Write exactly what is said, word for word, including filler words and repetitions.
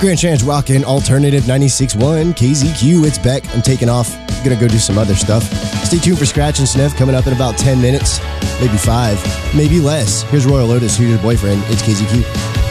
Grand Change Rockin' Alternative ninety-six point one K Z Q. It's back. I'm taking off. Gonna go do some other stuff. Stay tuned for Scratch and Sniff coming up in about ten minutes. Maybe five. Maybe less. Here's Royal Lotus. Who's your boyfriend? It's K Z Q.